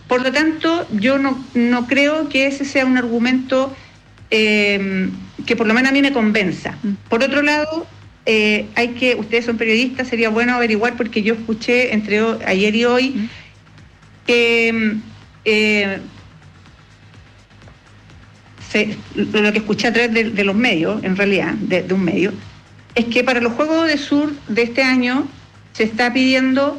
Por lo tanto, yo no creo que ese sea un argumento que por lo menos a mí me convenza. Por otro lado, ustedes son periodistas, sería bueno averiguar, porque yo escuché entre ayer y hoy que lo que escuché a través de los medios, en realidad, de un medio, es que para los Juegos de Sur de este año se está pidiendo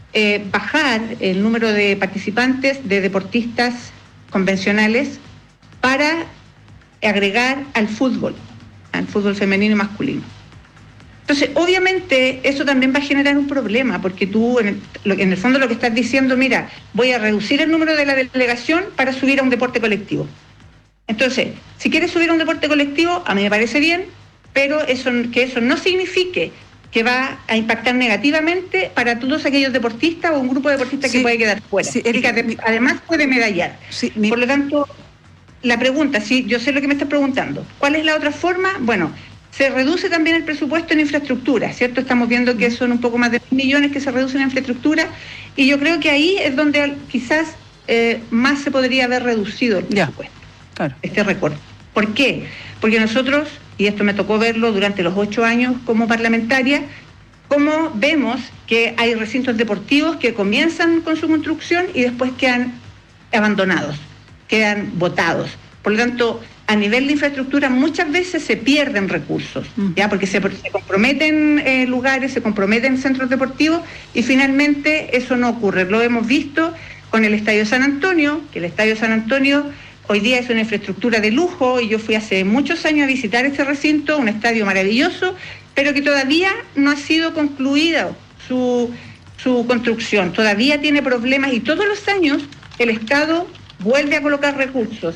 bajar el número de participantes, de deportistas convencionales, para agregar al fútbol femenino y masculino. Entonces, obviamente, eso también va a generar un problema, porque tú, en el fondo, lo que estás diciendo, mira, voy a reducir el número de la delegación para subir a un deporte colectivo. Entonces, si quieres subir a un deporte colectivo, a mí me parece bien, pero eso no signifique que va a impactar negativamente para todos aquellos deportistas o un grupo de deportistas que puede quedar fuera, y que además puede medallar. Por lo tanto, la pregunta, yo sé lo que me estás preguntando, ¿cuál es la otra forma? Bueno, se reduce también el presupuesto en infraestructura, ¿cierto? Estamos viendo que son un poco más de 1.000 millones que se reducen en infraestructura, y yo creo que ahí es donde quizás más se podría haber reducido el presupuesto, claro, este recorte. ¿Por qué? Porque nosotros, y esto me tocó verlo durante los 8 años como parlamentaria, cómo vemos que hay recintos deportivos que comienzan con su construcción y después quedan abandonados, quedan botados. Por lo tanto, a nivel de infraestructura muchas veces se pierden recursos, ¿ya? Porque se comprometen lugares, se comprometen centros deportivos, y finalmente eso no ocurre. Lo hemos visto con el Estadio San Antonio, que el Estadio San Antonio hoy día es una infraestructura de lujo, y yo fui hace muchos años a visitar este recinto, un estadio maravilloso, pero que todavía no ha sido concluida su construcción, todavía tiene problemas, y todos los años el Estado vuelve a colocar recursos.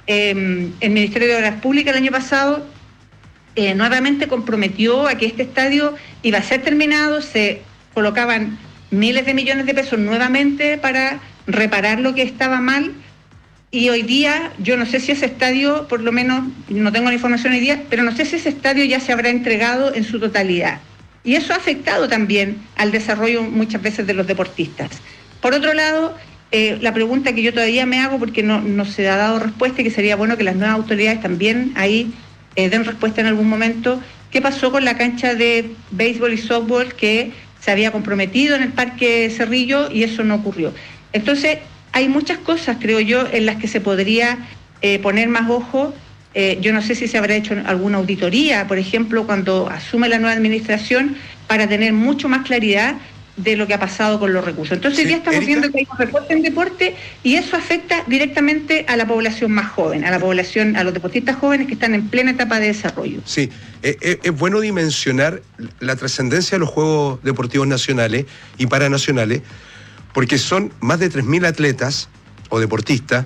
El Ministerio de Obras Públicas el año pasado nuevamente comprometió a que este estadio iba a ser terminado, se colocaban miles de millones de pesos nuevamente para reparar lo que estaba mal, y hoy día yo no sé si ese estadio, por lo menos no tengo la información hoy día, pero no sé si ese estadio ya se habrá entregado en su totalidad, y eso ha afectado también al desarrollo muchas veces de los deportistas. Por otro lado, la pregunta que yo todavía me hago, porque no se ha dado respuesta, y que sería bueno que las nuevas autoridades también ahí den respuesta en algún momento, ¿qué pasó con la cancha de béisbol y softball que se había comprometido en el Parque Cerrillo y eso no ocurrió? Entonces, hay muchas cosas, creo yo, en las que se podría poner más ojo. Yo no sé si se habrá hecho alguna auditoría, por ejemplo, cuando asume la nueva administración, para tener mucho más claridad de lo que ha pasado con los recursos. Entonces, hoy día estamos viendo que hay un recorte en deporte, y eso afecta directamente a la población más joven, a los deportistas jóvenes que están en plena etapa de desarrollo. Sí, es bueno dimensionar la trascendencia de los Juegos Deportivos Nacionales y Paranacionales, porque son más de 3.000 atletas o deportistas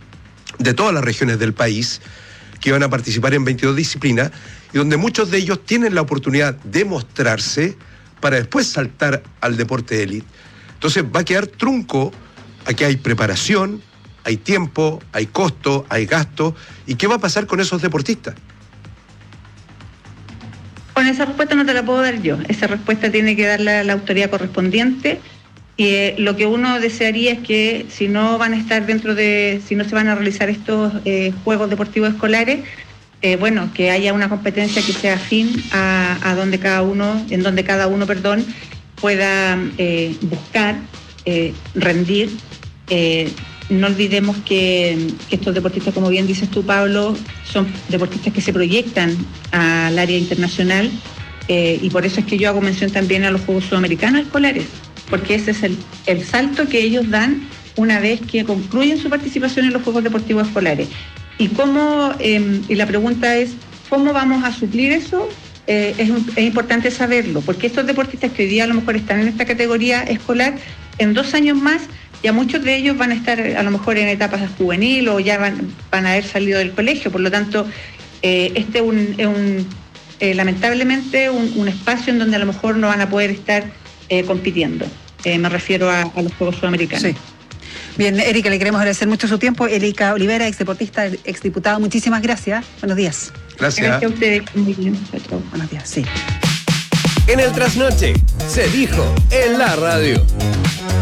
de todas las regiones del país que van a participar en 22 disciplinas, y donde muchos de ellos tienen la oportunidad de mostrarse para después saltar al deporte de élite. Entonces va a quedar trunco. Aquí hay preparación, hay tiempo, hay costo, hay gasto. ¿Y qué va a pasar con esos deportistas? Con esa respuesta no te la puedo dar yo. Esa respuesta tiene que darla la autoridad correspondiente. Y lo que uno desearía es que si no van a estar si no se van a realizar estos Juegos Deportivos Escolares, que haya una competencia que sea afín en donde cada uno, pueda buscar, rendir. No olvidemos que estos deportistas, como bien dices tú, Pablo, son deportistas que se proyectan al área internacional, y por eso es que yo hago mención también a los Juegos Sudamericanos Escolares, porque ese es el salto que ellos dan una vez que concluyen su participación en los Juegos Deportivos Escolares. Y la pregunta es, ¿cómo vamos a suplir eso? Es importante saberlo, porque estos deportistas que hoy día a lo mejor están en esta categoría escolar, en 2 años más, ya muchos de ellos van a estar a lo mejor en etapas juvenil, o ya van a haber salido del colegio. Por lo tanto, este es lamentablemente un espacio en donde a lo mejor no van a poder estar compitiendo. Me refiero a los Juegos Sudamericanos. Sí. Bien, Erika, le queremos agradecer mucho su tiempo. Erika Olivera, exdeportista, exdiputada, muchísimas gracias. Buenos días. Gracias. Gracias a ustedes. Muy bien. Chao. Buenos días, sí. En el Trasnoche se dijo en la radio.